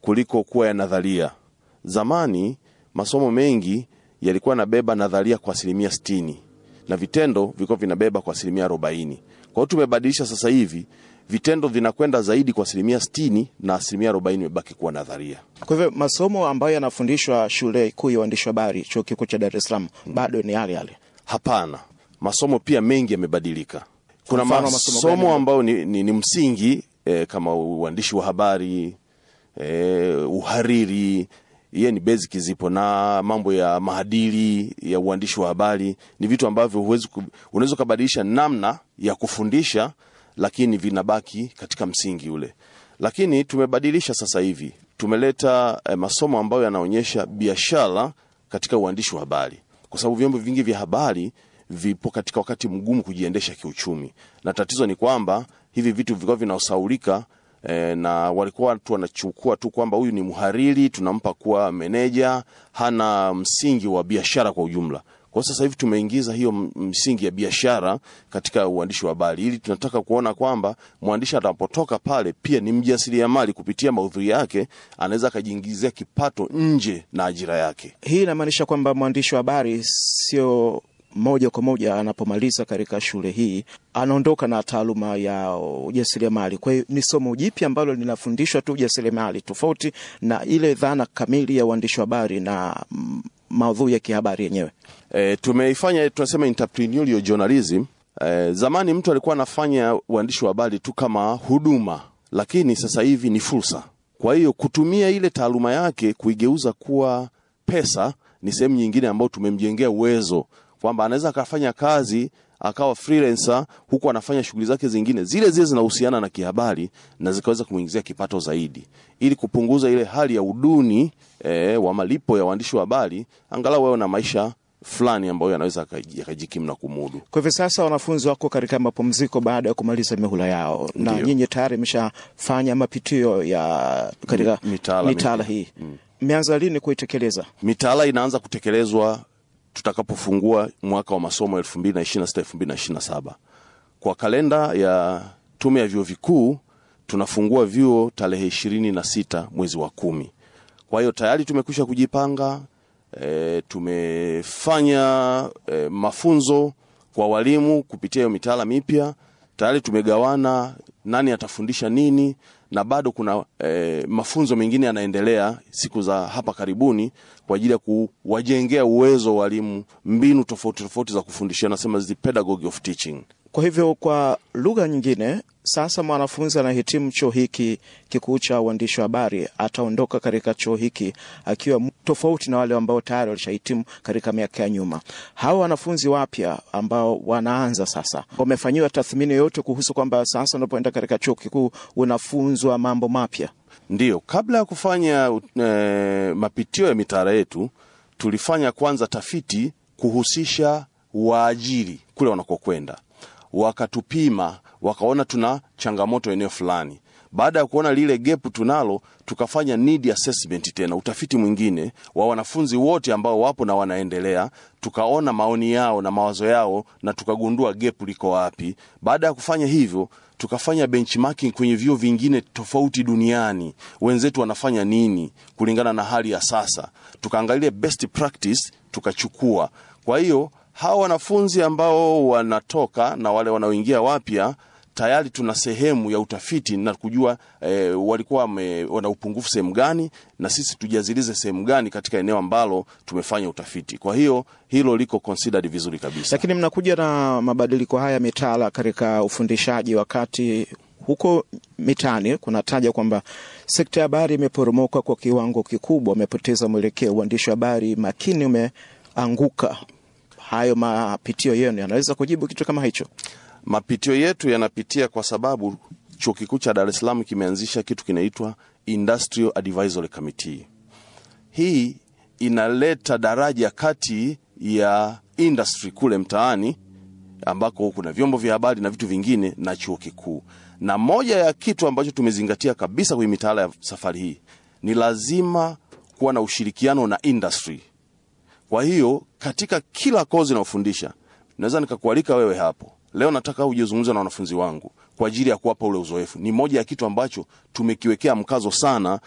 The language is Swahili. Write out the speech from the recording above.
kuliko kuwa ya nadharia. Zamani masomo mengi yalikuwa yanabeba nadharia kwa 60% na vitendo vilikuwa vinabeba kwa 40%. Kwa hiyo tumebadilisha sasa hivi vitendo vinakwenda zaidi kwa 60% na 40% imebaki kuwa nadharia. Kwa hivyo masomo ambayo yanafundishwa shule kuu ya uandishi wa habari Chuo Kikuu cha Dar es Salaam bado ni yale yale? Hapana, masomo pia mengi yamebadilika. Kuna masomo ambayo ni msingi kama uandishi wa habari, uhariri, yeye ni basic zipo, na mambo ya maadili ya uandishi wa habari ni vitu ambavyo unaweza kubadilisha namna ya kufundisha, lakini vinabaki katika msingi ule. Lakini tumebadilisha sasa hivi. Tumeleta masomo ambayo yanaonyesha biashara katika uandishi wa habari. Kwa sababu vyombo vingi vya habari vipo katika wakati mgumu kujiendesha kiuchumi. Na tatizo ni kwamba hivi vitu vilikuwa vinaosaulika na walikuwa watu wanachukua tu kwamba huyu ni mhariri, tunampa kuwa meneja, hana msingi wa biashara kwa ujumla. Kwa sasa hivi tumeingiza hiyo msingi ya biashara katika uandishi wa habari, ili tunataka kuona kwamba mwandishi atakapotoka pale pia ni mjasiriamali. Kupitia maudhui yake anaweza kujiingizia kipato nje na ajira yake. Hii inamaanisha kwamba mwandishi wa habari sio moja kwa moja anapomaliza katika shule hii anaondoka na taaluma ya ujasiriamali. Kwa hiyo ni somo jipya ambalo linafundishwa tu ujasiriamali, tofauti na ile dhana kamili ya uandishi wa habari na maudhui ya kihabari yenyewe. Tumeifanya, tunasema entrepreneurial journalism. Zamani mtu alikuwa anafanya uandishi wa habari tu kama huduma, lakini sasa hivi ni fursa. Kwa hiyo kutumia ile taaluma yake kuigeuza kuwa pesa ni sehemu nyingine ambayo tumemjengea uwezo kwamba anaweza akafanya kazi akawa freelancer huku anafanya shughuli zake zingine zile zinahusiana na kihabari na zikaweza kumuingizia kipato zaidi, ili kupunguza ile hali ya uduni wa malipo ya waandishi wa habari, angalau wao na maisha fulani ambayo yanaweza kujikimu na kumudu. Kwa hivyo sasa wanafunzi wako katika mapumziko baada ya kumaliza mihula yao. Ndiyo. Na nyinyi tayari mmeshafanya mapitio ya katika mitaala hii. Mmeanza lini kuitekeleza? Mitaala inaanza kutekelezwa tutakapofungua mwaka wa masomo 2026-2027. Kwa kalenda ya Tume ya Vyuo Vikuu tunafungua vyuo tarehe 26 mwezi wa 10. Kwa hiyo tayari tumekwisha kujipanga. Tumefanya mafunzo kwa walimu kupitia hiyo mitaala mipya. Tayari tumegawana nani atafundisha nini, na bado kuna mafunzo mengine yanaendelea siku za hapa karibuni kwa ajili ya kuwajengea uwezo walimu mbinu tofauti tofauti za kufundishia, nasema the pedagogy of teaching. Kwa hivyo kwa lugha nyingine, sasa mwanafunzi anahitimu chuo hiki kikuu cha uandishi wa habari ataondoka katika chuo hiki akiwa tofauti na wale ambao tayari walishahitimu katika miaka ya nyuma. Hao wanafunzi wapya ambao wanaanza sasa, wamefanyiwa tathmini yote kuhusu kwamba sasa unapoenda katika chuo kikuu unafunzwa mambo mapya? Ndiyo, kabla ya kufanya mapitio ya mitaala yetu, tulifanya kwanza tafiti kuhusisha waajiri kule wanakokwenda. Wakatupima, wakaona tuna changamoto eneo fulani. Baada ya kuona lile gap tunalo, tukafanya need assessment tena, utafiti mwingine wa wanafunzi wote ambao wapo na wanaendelea, tukaona maoni yao na mawazo yao na tukagundua gap liko wapi. Baada ya kufanya hivyo, tukafanya benchmarking kwenye vyuo vingine tofauti duniani, wenzetu wanafanya nini kulingana na hali ya sasa. Tukaangalia best practice tukachukua. Kwa hiyo hawa wanafunzi ambao wanatoka na wale wanaoingia wapya, tayari tuna sehemu ya utafiti na kujua walikuwa wana upungufu sehemu gani, na sisi tujazilize sehemu gani katika eneo ambalo tumefanya utafiti. Kwa hiyo hilo liko considered vizuri kabisa. Lakini mnakuja na mabadiliko haya mitaala katika ufundishaji, wakati huko mitani kunataja kwamba sekta ya habari imeporomoka kwa kiwango kikubwa, umepoteza mwelekeo, uandishi wa habari makini umeanguka. Hayo mapitio yenu yanaweza kujibu kitu kama hicho? Mapitio yetu yanapitia kwa sababu Chuo Kikuu cha Dar es Salaam kimeanzisha kitu kinaitwa Industrial Advisory Committee. Hii inaleta daraja kati ya industry kule mtaani ambako kuna vyombo vya habari na vitu vingine na chuo kikuu. Na moja ya kitu ambacho tumezingatia kabisa kwa mitaala ya safari hii ni lazima kuwa na ushirikiano na industry. Kwa hiyo katika kila kozi na ufundisha, naweza nikakualika wewe hapo leo, nataka ujizungumze na wanafunzi wangu kwa ajili ya kuwapa ule uzoefu. Ni moja ya kitu ambacho tumekiwekea mkazo sana